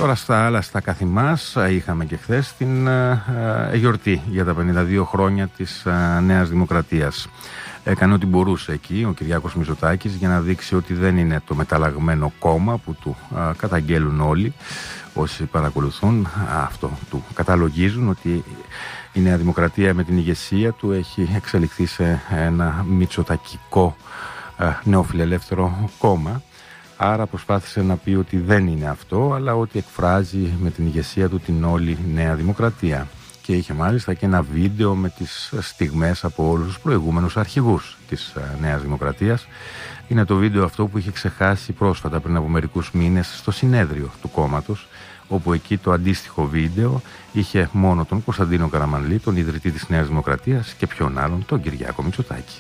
Τώρα στα άλλα, στα καθημάς, είχαμε και χθες την γιορτή για τα 52 χρόνια της Νέας Δημοκρατίας. Έκανε ό,τι μπορούσε εκεί ο Κυριάκος Μητσοτάκης για να δείξει ότι δεν είναι το μεταλλαγμένο κόμμα που του καταγγέλουν όλοι. Όσοι παρακολουθούν αυτό, του καταλογίζουν ότι η Νέα Δημοκρατία με την ηγεσία του έχει εξελιχθεί σε ένα μητσοτακικό νεοφιλελεύθερο κόμμα. Άρα προσπάθησε να πει ότι δεν είναι αυτό, αλλά ότι εκφράζει με την ηγεσία του την όλη Νέα Δημοκρατία. Και είχε μάλιστα και ένα βίντεο με τις στιγμές από όλους τους προηγούμενους αρχηγούς της Νέας Δημοκρατίας. Είναι το βίντεο αυτό που είχε ξεχάσει πρόσφατα πριν από μερικούς μήνες στο συνέδριο του κόμματος, όπου εκεί το αντίστοιχο βίντεο είχε μόνο τον Κωνσταντίνο Καραμανλή, τον ιδρυτή της Νέας Δημοκρατίας, και ποιον άλλον, τον Κυριάκο Μητσοτάκη.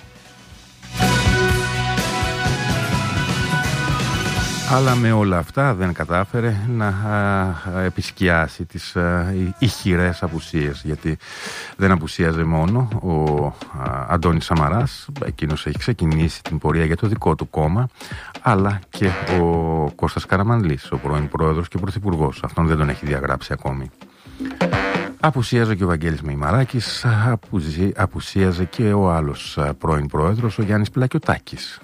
Αλλά με όλα αυτά δεν κατάφερε να επισκιάσει τις ηχηρές απουσίες, γιατί δεν απουσίαζε μόνο ο Αντώνης Σαμαράς, εκείνος έχει ξεκινήσει την πορεία για το δικό του κόμμα, αλλά και ο Κώστας Καραμανλής, ο πρώην πρόεδρος και πρωθυπουργός. Αυτόν δεν τον έχει διαγράψει ακόμη. Απουσίαζε και ο Βαγγέλης Μεϊμαράκης, απουσίαζε και ο άλλος πρώην πρόεδρος, ο Γιάννης Πλακιωτάκης.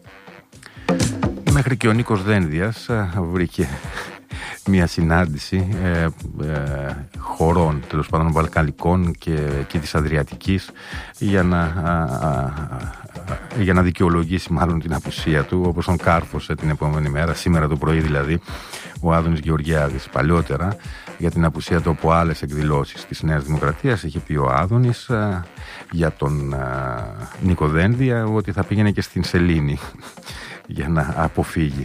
Μέχρι και ο Νίκος Δένδιας βρήκε μια συνάντηση χωρών, τέλος πάντων βαλκανικών και της Αδριατικής, για να δικαιολογήσει μάλλον την απουσία του, όπως τον κάρφωσε την επόμενη μέρα, σήμερα το πρωί δηλαδή, ο Άδωνης Γεωργιάδης. Παλιότερα για την απουσία του από άλλες εκδηλώσεις της Νέας Δημοκρατίας είχε πει ο Άδωνης για τον Νίκο Δένδια ότι θα πήγαινε και στην Σελήνη για να αποφύγει.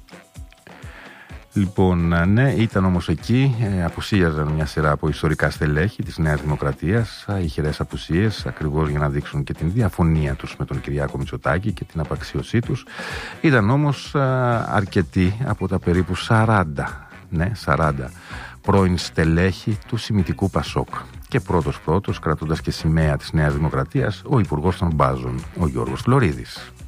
Λοιπόν, ναι, ήταν όμως εκεί, απουσίαζαν μια σειρά από ιστορικά στελέχη της Νέας Δημοκρατίας, ηχηρές απουσίες, ακριβώς για να δείξουν και την διαφωνία τους με τον Κυριάκο Μητσοτάκη και την απαξίωσή τους. Ήταν όμως αρκετοί από τα περίπου 40 πρώην στελέχη του Συμμιτικού Πασόκ. Και πρώτος, κρατώντας και σημαία της Νέας Δημοκρατίας, ο Υπουργός των Μπάζων, ο Γιώργος Φλωρίδης.